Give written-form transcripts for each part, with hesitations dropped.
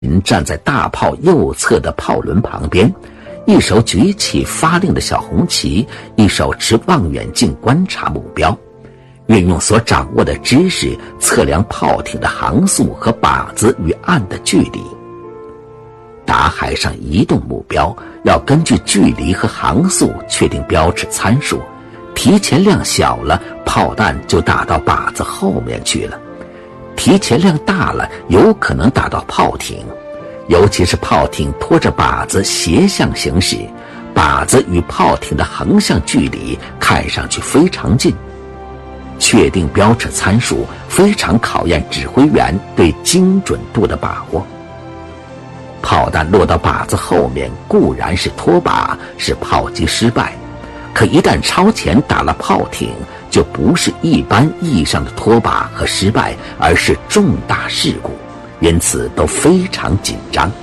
站在大炮右侧的炮轮旁边，一手举起发令的小红旗，一手持望远镜观察目标，运用所掌握的知识测量炮艇的航速和靶子与岸的距离。打海上移动目标要根据距离和航速确定标尺参数，提前量小了，炮弹就打到靶子后面去了；提前量大了，有可能打到炮艇，尤其是炮艇拖着靶子斜向行驶，靶子与炮艇的横向距离看上去非常近。确定标尺参数非常考验指挥员对精准度的把握。炮弹落到靶子后面固然是脱靶，是炮击失败，可一旦超前打了炮艇，就不是一般意义上的脱靶和失败，而是重大事故，因此都非常紧张。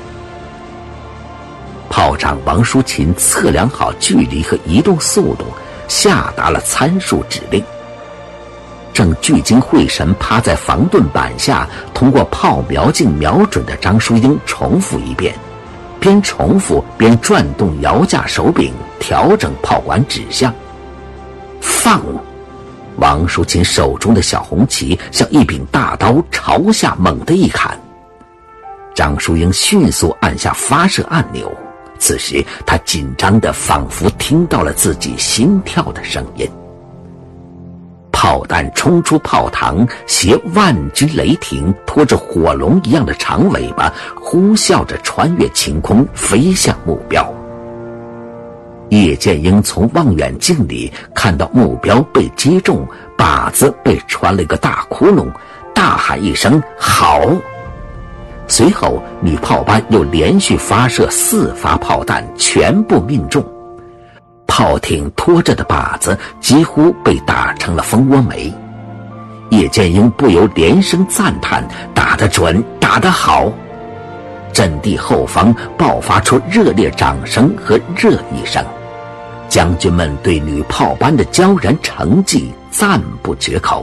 炮长王淑琴测量好距离和移动速度，下达了参数指令。正聚精会神趴在防盾板下通过炮瞄镜瞄准的张淑英重复一遍，边重复边转动摇架手柄调整炮管指向。放！王淑琴手中的小红旗像一柄大刀朝下猛地一砍。张淑英迅速按下发射按钮，此时她紧张得仿佛听到了自己心跳的声音。炮弹冲出炮膛，携万钧雷霆，拖着火龙一样的长尾巴，呼啸着穿越晴空，飞向目标。叶剑英从望远镜里看到目标被击中，靶子被穿了一个大窟窿，大喊一声“好”。随后女炮班又连续发射4发炮弹，全部命中。炮艇拖着的靶子几乎被打成了蜂窝煤。叶剑英不由连声赞叹：“打得准，打得好！”阵地后方爆发出热烈掌声和热议声，将军们对女炮班的骄然成绩赞不绝口。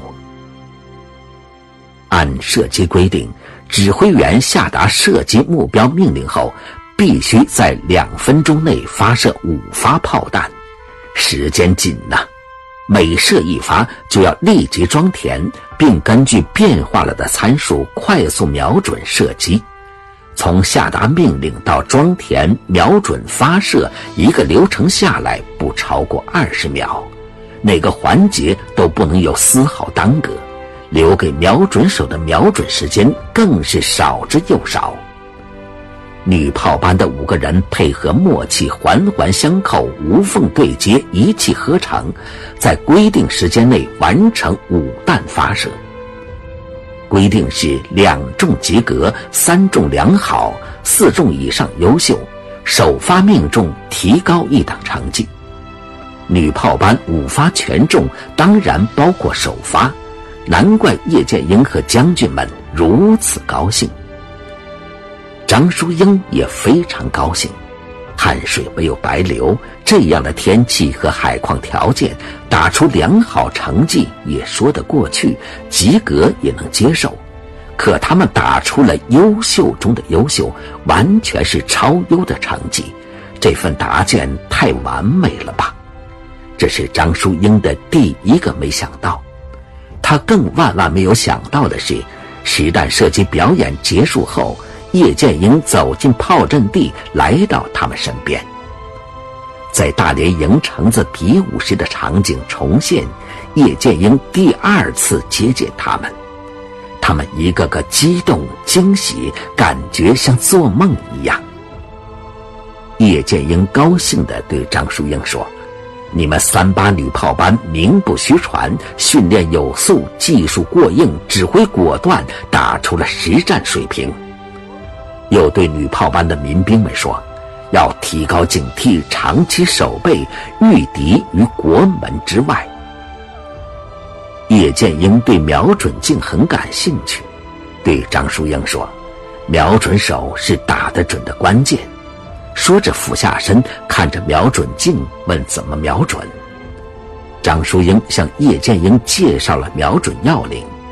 按射击规定，指挥员下达射击目标命令后，必须在2分钟内发射5发炮弹。时间紧呐，每射1发就要立即装填，并根据变化了的参数快速瞄准射击。从下达命令到装填、瞄准、发射，一个流程下来不超过20秒，哪个环节都不能有丝毫耽搁，留给瞄准手的瞄准时间更是少之又少。女炮班的5个人配合默契，环环相扣，无缝对接，一气呵成，在规定时间内完成5弹发射。规定是2中及格，3中良好，4中以上优秀，首发命中提高1等成绩。女炮班5发全中，当然包括首发，难怪叶剑英和将军们如此高兴。张淑英也非常高兴，汗水没有白流，这样的天气和海况条件，打出良好成绩也说得过去，及格也能接受。可他们打出了优秀中的优秀，完全是超优的成绩，这份答卷太完美了吧？这是张淑英的第一个没想到。她更万万没有想到的是，实弹射击表演结束后，叶剑英走进炮阵地，来到他们身边。在大连营橙子比武时的场景重现，叶剑英第2次接见他们。他们一个个激动惊喜，感觉像做梦一样。叶剑英高兴地对张淑英说：“你们38女炮班名不虚传，训练有素，技术过硬，指挥果断，打出了实战水平。”又对女炮班的民兵们说：“要提高警惕，长期守备，御敌于国门之外。”叶剑英对瞄准镜很感兴趣，对张淑英说：“瞄准手是打得准的关键。”说着俯下身看着瞄准镜，问怎么瞄准。张淑英向叶剑英介绍了瞄准要领，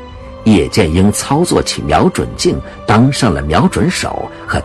叶剑英操作起瞄准镜，当上了瞄准手和